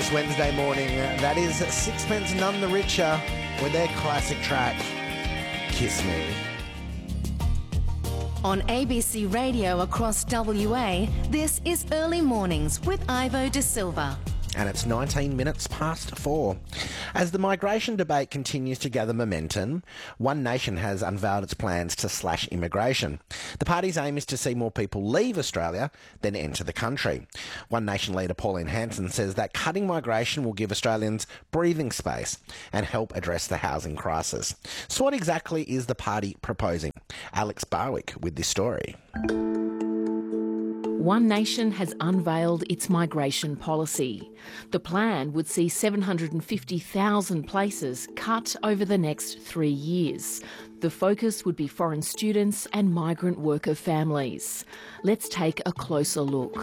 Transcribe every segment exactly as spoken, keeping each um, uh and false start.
This Wednesday morning, uh, that is Sixpence None the Richer with their classic track, Kiss Me. On A B C Radio across W A, this is Early Mornings with Ivo De Silva. And it's nineteen minutes past four. As the migration debate continues to gather momentum, One Nation has unveiled its plans to slash immigration. The party's aim is to see more people leave Australia than enter the country. One Nation leader Pauline Hanson says that cutting migration will give Australians breathing space and help address the housing crisis. So what exactly is the party proposing? Alex Barwick with this story. One Nation has unveiled its migration policy. The plan would see seven hundred fifty thousand places cut over the next three years. The focus would be foreign students and migrant worker families. Let's take a closer look.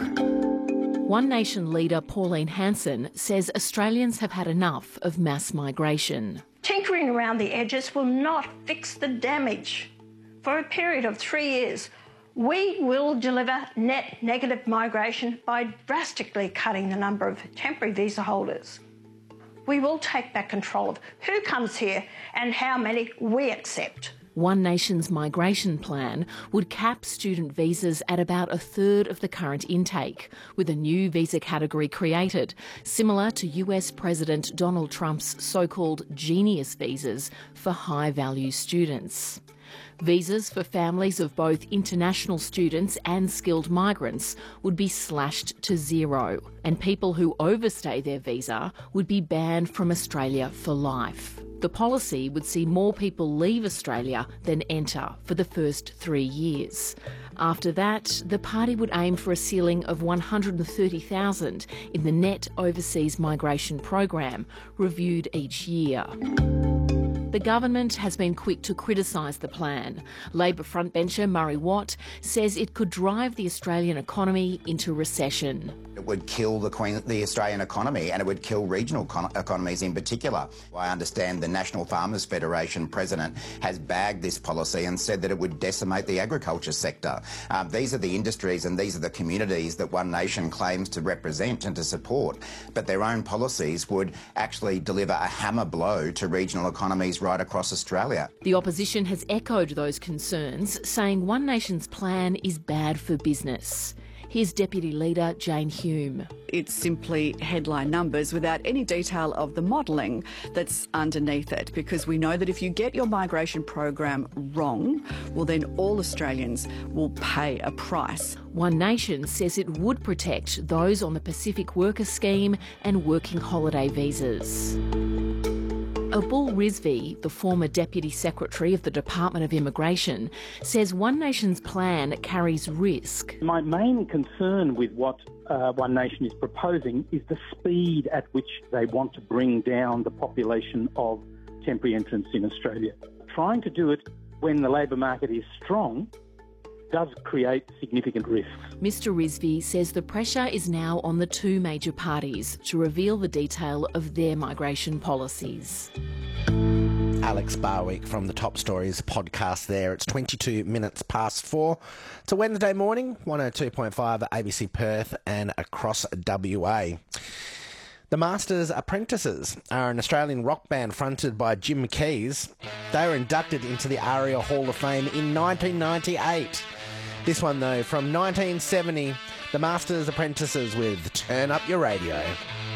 One Nation leader Pauline Hanson says Australians have had enough of mass migration. Tinkering around the edges will not fix the damage. For a period of three years, we will deliver net negative migration by drastically cutting the number of temporary visa holders. We will take back control of who comes here and how many we accept. One Nation's migration plan would cap student visas at about a third of the current intake, with a new visa category created, similar to U S President Donald Trump's so-called genius visas for high-value students. Visas for families of both international students and skilled migrants would be slashed to zero, and people who overstay their visa would be banned from Australia for life. The policy would see more people leave Australia than enter for the first three years. After that, the party would aim for a ceiling of one hundred thirty thousand in the net overseas migration program, reviewed each year. The government has been quick to criticise the plan. Labor frontbencher Murray Watt says it could drive the Australian economy into recession. It would kill the, Queen, the Australian economy, and it would kill regional econ economies in particular. I understand the National Farmers Federation president has bagged this policy and said that it would decimate the agriculture sector. Um, these are the industries and these are the communities that One Nation claims to represent and to support, but their own policies would actually deliver a hammer blow to regional economies right across Australia. The opposition has echoed those concerns, saying One Nation's plan is bad for business. Here's Deputy Leader Jane Hume. It's simply headline numbers without any detail of the modelling that's underneath it, because we know that if you get your migration program wrong, well then all Australians will pay a price. One Nation says it would protect those on the Pacific Worker Scheme and working holiday visas. Abul Rizvi, the former Deputy Secretary of the Department of Immigration, says One Nation's plan carries risk. My main concern with what uh, One Nation is proposing is the speed at which they want to bring down the population of temporary entrants in Australia. Trying to do it when the labour market is strong does create significant risks. Mister Rizvi says the pressure is now on the two major parties to reveal the detail of their migration policies. Alex Barwick from the Top Stories podcast there. It's twenty-two minutes past four. It's a Wednesday morning, one oh two point five at A B C Perth and across W A. The Masters Apprentices are an Australian rock band fronted by Jim Keys. They were inducted into the ARIA Hall of Fame in nineteen ninety-eight. This one, though, from nineteen seventy, The Masters Apprentices with Turn Up Your Radio.